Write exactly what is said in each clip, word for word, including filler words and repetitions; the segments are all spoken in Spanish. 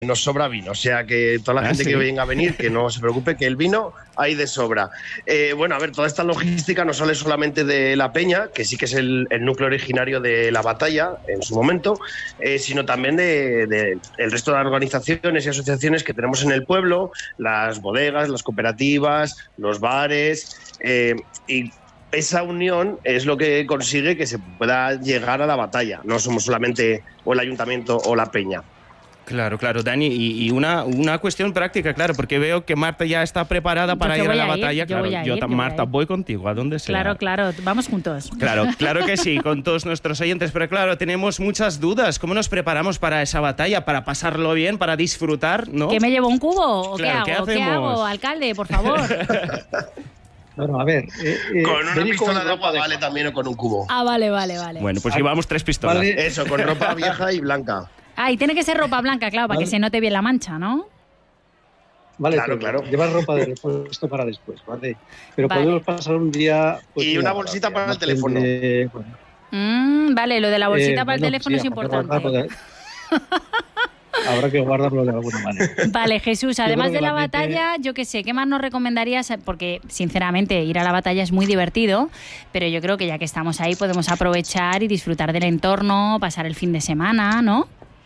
nos sobra vino, o sea que toda la ¿Ah, gente sí? que venga a venir, que no se preocupe, que el vino hay de sobra. Eh, bueno, a ver, toda esta logística no sale solamente de la peña, que sí que es el, el núcleo originario de la batalla en su momento, eh, sino también de, de el resto de organizaciones y asociaciones que tenemos en el pueblo, las bodegas, las cooperativas, los bares, eh, y esa unión es lo que consigue que se pueda llegar a la batalla. No somos solamente o el ayuntamiento o la peña. Claro, claro, Dani, y, y una, una cuestión práctica, claro, porque veo que Marta ya está preparada para ir a la batalla. Yo Claro, voy a yo, ir, ta- yo voy Marta, a ir. voy contigo, a donde sea. Claro, claro, vamos juntos. Claro, claro que sí, con todos nuestros oyentes, pero claro, tenemos muchas dudas. ¿Cómo nos preparamos para esa batalla, para pasarlo bien, para disfrutar, no? ¿Que me llevo un cubo o Claro, qué ¿qué hago? ¿Qué hacemos? hago, alcalde, por favor? Bueno, a ver. Eh, eh, Con una venid pistola con de agua ropa vale también o con un cubo. Ah, vale, vale, vale. Bueno, pues llevamos tres pistolas. Vale. Eso, con ropa vieja y blanca. Ah, y tiene que ser ropa blanca, claro, para Vale. que se note bien la mancha, ¿no? Vale, Claro, pero claro. llevar ropa de repuesto para después, ¿vale? Pero Vale. podemos pasar un día... pues, Y muy una agradable, bolsita para el más que teléfono. de- bueno, Mm, vale, lo de la bolsita eh, para el bueno, teléfono sí, es habrá que importante. guardarlo de- Habrá que guardarlo de alguna manera. Vale, Jesús, además creo de que la el ambiente- batalla, yo qué sé, ¿qué más nos recomendarías? Porque, sinceramente, ir a la batalla es muy divertido, pero yo creo que ya que estamos ahí podemos aprovechar y disfrutar del entorno, pasar el fin de semana, ¿no?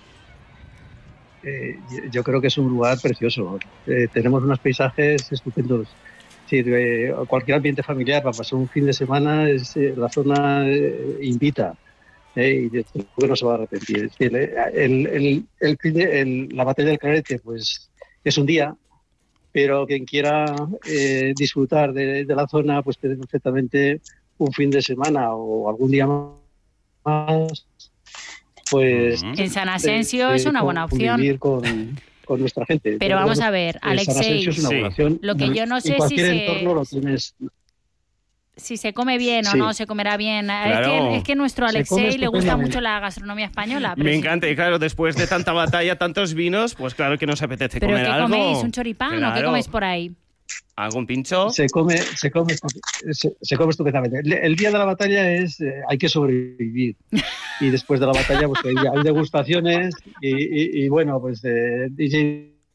Eh, yo creo que es un lugar precioso. Eh, tenemos unos paisajes estupendos. Es decir, eh, cualquier ambiente familiar para pasar un fin de semana, es, eh, la zona eh, invita. Eh, y desde luego que no se va a arrepentir. Es decir, eh, el, el, el fin de- el- la batalla del Clarete pues, es un día, pero quien quiera eh, disfrutar de, de la zona pues puede perfectamente un fin de semana o algún día más. Pues Ujú. En San Asensio de- es de una buena opción. convivir con, con nuestra gente. Pero vamos a ver, Eh, San Alexei, Asensio es una sí. buena opción. Lo que yo no En sé cualquier si se- entorno lo tienes. Si se come bien o Sí. no, se comerá bien. Es, Claro. que, es que nuestro Se come Alexei le gusta estupendamente. mucho la gastronomía española. Pero Me si- encanta, y claro, después de tanta batalla, tantos vinos, pues claro que nos apetece ¿Pero comer qué algo. coméis? ¿Un choripán o qué Claro. coméis por ahí? ¿Algún pincho? Se come, se come, estu- se, se come estupendamente. El, el día de la batalla es eh, hay que sobrevivir y después de la batalla pues hay, hay degustaciones y, y- y, bueno pues eh, D J,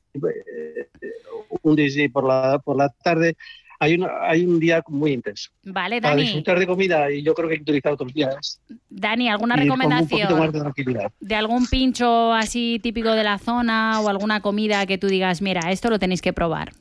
eh, un D J por la por la tarde. Hay un hay un día muy intenso Vale, para Dani. disfrutar de comida y yo creo que hay que utilizar otros días. Dani, ¿alguna y con un poquito más recomendación de tranquilidad. de algún pincho así típico de la zona o alguna comida que tú digas, mira, esto lo tenéis que probar?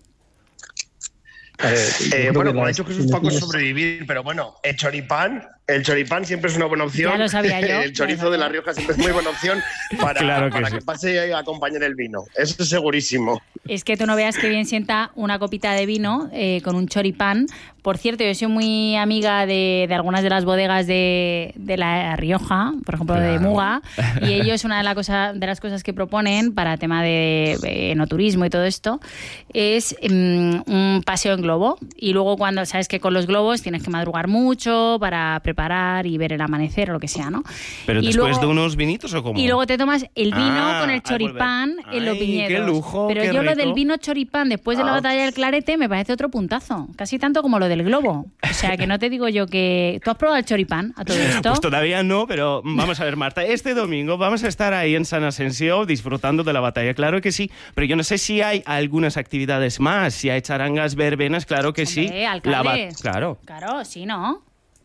Eh, yo Eh, creo bueno, que como ha las dicho Jesús, Paco, es definiciones- sobrevivir, pero bueno, el choripán, el choripán siempre es una buena opción. Ya lo sabía yo, El ya lo chorizo sabía. de La Rioja siempre es muy buena opción para, Claro que para sí. que pase a acompañar el vino. Eso es segurísimo. Es que tú no veas que bien sienta una copita de vino eh, con un choripán. Por cierto, yo soy muy amiga de, de algunas de las bodegas de, de La Rioja, por ejemplo de Claro. Muga, y ellos una de, la cosa, de las cosas que proponen para tema de eh, enoturismo y todo esto es mm, un paseo en globo. Y luego cuando sabes que con los globos tienes que madrugar mucho para preparar y ver el amanecer o lo que sea, ¿no? ¿Pero Y después luego- de unos vinitos o cómo? Y luego te tomas el vino Ah, con el al choripán volver. en los Ay, viñedos. qué lujo, Pero qué yo lo rico. del vino choripán después de la Ah. batalla del Clarete me parece otro puntazo. Casi tanto como lo del globo. O sea, que no te digo yo que... ¿Tú has probado el choripán a todo esto? Pues todavía no, pero vamos a ver, Marta, este domingo vamos a estar ahí en San Asensio disfrutando de la batalla, claro que sí, pero yo no sé si hay algunas actividades más, si hay charangas, verbenas, claro que sí. Hombre, alcalde. La ba- claro. Claro, sí, ¿no?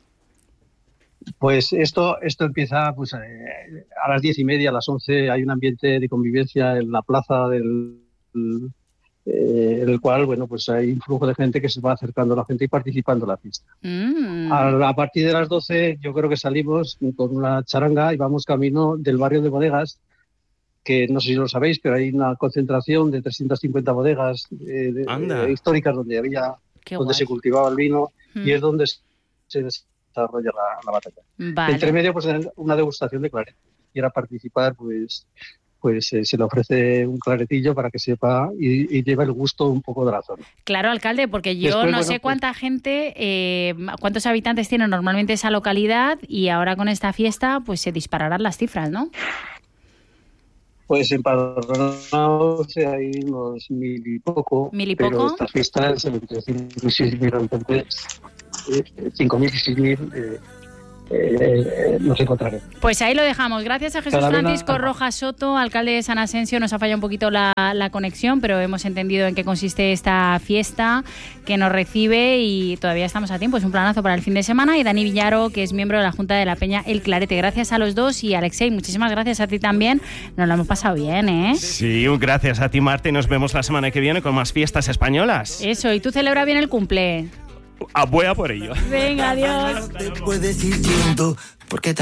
Pues esto, esto empieza pues, eh, a las diez y media, a las once hay un ambiente de convivencia en la plaza del, eh, en el cual bueno pues hay un flujo de gente que se va acercando a la gente y participando en la fiesta. Mm. A, a partir de las doce yo creo que salimos con una charanga y vamos camino del barrio de bodegas, que no sé si lo sabéis, pero hay una concentración de trescientas cincuenta bodegas eh, de- Anda. eh, históricas donde había Qué donde guay. se cultivaba el vino Mm. y es donde se desarrolla la, la batalla. Vale. Entre medio, pues una degustación de claret. Quiera participar, pues, pues eh, se le ofrece un claretillo para que sepa y, y lleve el gusto un poco de la zona. Claro, alcalde, porque yo Después, no bueno, sé pues- cuánta gente, eh, cuántos habitantes tiene normalmente esa localidad y ahora con esta fiesta pues se dispararán las cifras, ¿no? Pues empadronados hay unos mil y poco. ¿Mil y pero poco? estas fiestas entre cinco y seis mil habitantes, eh, cinco mil y seis mil, eh, eh, eh, nos encontraremos. Pues ahí lo dejamos. Gracias a Jesús Cada Francisco una... Rojas Soto, alcalde de San Asensio. Nos ha fallado un poquito la, la conexión, pero hemos entendido en qué consiste esta fiesta que nos recibe y todavía estamos a tiempo. Es un planazo para el fin de semana. Y Dani Villaro, que es miembro de la Junta de la Peña El Clarete. Gracias a los dos y Alexei, muchísimas gracias a ti también. Nos lo hemos pasado bien, ¿eh? Sí, gracias a ti, Marta, y nos vemos la semana que viene con más fiestas españolas. Eso, y tú celebra bien el cumple. Ah, voy a por ello. Venga, adiós. Te puedes ir yendo porque